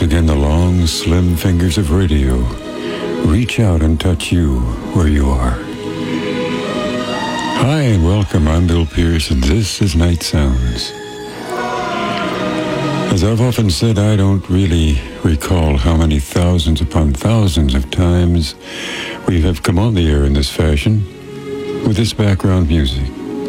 again, the long, slim fingers of radio reach out and touch you where you are. Hi and welcome. I'm Bill Pierce, and this is Night Sounds. As I've often said, I don't really recall how many thousands upon thousands of times we have come on the air in this fashion with this background music.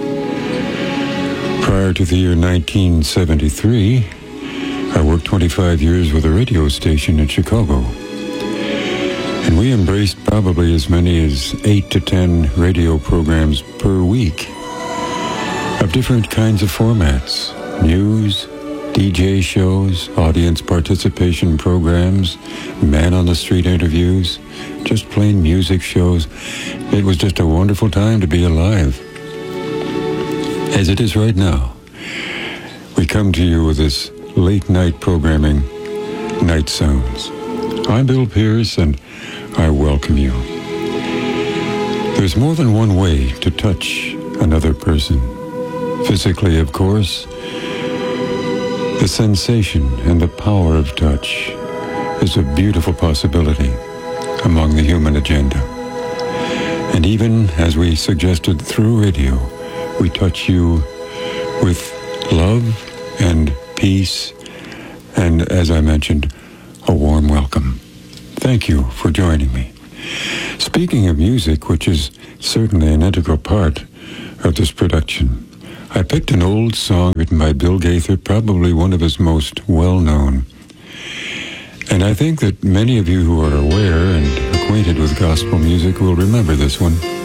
Prior to the year 1973, I worked 25 years with a radio station in Chicago. And we embraced probably as many as 8 to 10 radio programs per week of different kinds of formats: news, DJ shows, audience participation programs, man-on-the-street interviews, just plain music shows. It was just a wonderful time to be alive. As it is right now, we come to you with this late-night programming, Night Sounds. I'm Bill Pierce, and I welcome you. There's more than one way to touch another person. Physically, of course. The sensation and the power of touch is a beautiful possibility among the human agenda. And even as we suggested through radio, we touch you with love and peace, and as I mentioned, a warm welcome. Thank you for joining me. Speaking of music, which is certainly an integral part of this production, I picked an old song written by Bill Gaither, probably one of his most well-known. And I think that many of you who are aware and acquainted with gospel music will remember this one.